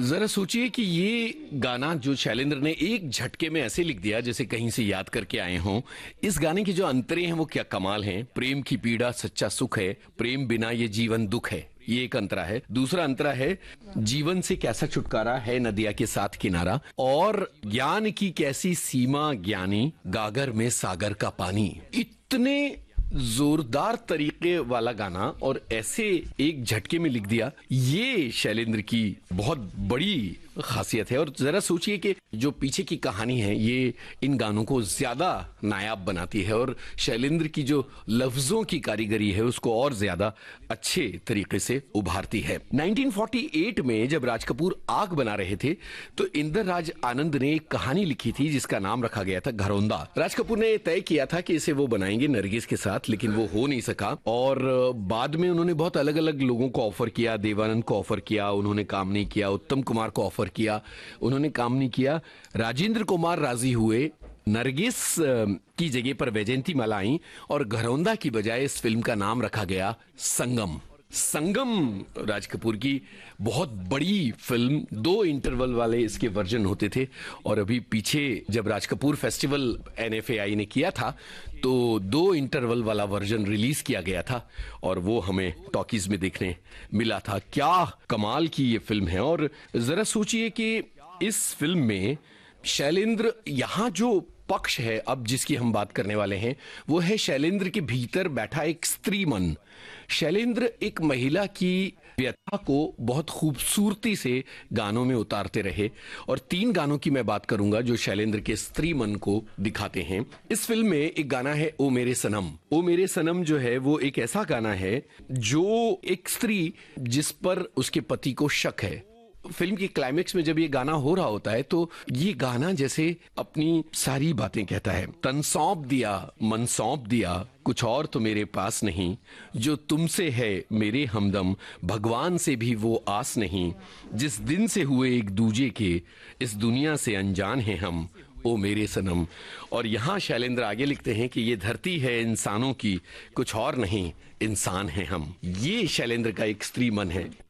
जरा सोचिए कि ये गाना जो शैलेंद्र ने एक झटके में ऐसे लिख दिया जैसे कहीं से याद करके आए हों। इस गाने के जो अंतरे हैं वो क्या कमाल हैं। प्रेम की पीड़ा सच्चा सुख है, प्रेम बिना ये जीवन दुख है, ये एक अंतरा है। दूसरा अंतरा है जीवन से कैसा छुटकारा है नदिया के साथ किनारा, और ज्ञान की कैसी सीमा ज्ञानी, गागर में सागर का पानी। इतने जोरदार तरीके वाला गाना और ऐसे एक झटके में लिख दिया, ये शैलेंद्र की बहुत बड़ी खासियत है। और जरा सोचिए कि जो पीछे की कहानी है ये इन गानों को ज्यादा नायाब बनाती है और शैलेंद्र की जो लफ्जों की कारीगरी है उसको और ज्यादा अच्छे तरीके से उभारती है। 1948 में जब राज कपूर आग बना रहे थे तो इंदर राज आनंद ने एक कहानी लिखी थी जिसका नाम रखा गया था घरौंदा। राज कपूर ने तय किया था कि इसे वो बनाएंगे नरगिस के साथ, लेकिन वो हो नहीं सका और बाद में उन्होंने बहुत अलग अलग लोगों को ऑफर किया। देवानंद को ऑफर किया, उन्होंने काम नहीं किया। उत्तम कुमार को ऑफर किया, उन्होंने काम नहीं किया। राजेंद्र कुमार राजी हुए, नरगिस की जगह पर वैजयंती माला आई और घरौंदा की बजाय इस फिल्म का नाम रखा गया संगम। संगम राज कपूर की बहुत बड़ी फिल्म, 2 इंटरवल वाले इसके वर्जन होते थे। और अभी पीछे जब राज कपूर फेस्टिवल NFAI ने किया था तो 2 इंटरवल वाला वर्जन रिलीज किया गया था और वो हमें टॉकीज में देखने मिला था। क्या कमाल की ये फिल्म है। और जरा सोचिए कि इस फिल्म में शैलेंद्र, यहाँ जो पक्ष है अब जिसकी हम बात करने वाले हैं वो है शैलेंद्र के भीतर बैठा एक स्त्री मन। शैलेंद्र एक महिला की व्यथा को बहुत खूबसूरती से गानों में उतारते रहे और 3 गानों की मैं बात करूंगा जो शैलेंद्र के स्त्री मन को दिखाते हैं। इस फिल्म में एक गाना है ओ मेरे सनम। ओ मेरे सनम जो है वो एक ऐसा गाना है जो एक स्त्री जिस पर उसके पति को शक है। फिल्म की क्लाइमेक्स में जब ये गाना हो रहा होता है तो ये गाना जैसे अपनी सारी बातें कहता है। तन सौंप दिया, मन सौंप दिया, कुछ और तो मेरे पास नहीं, जो तुमसे है मेरे हमदम, भगवान से भी वो आस नहीं, जिस दिन से हुए एक दूजे के, इस दुनिया से अनजान हैं हम, ओ मेरे सनम। और यहाँ शैलेंद्र आगे लिखते हैं कि ये धरती है इंसानों की, कुछ और नहीं, इंसान हैं हम। ये शैलेंद्र का एक स्त्री मन है।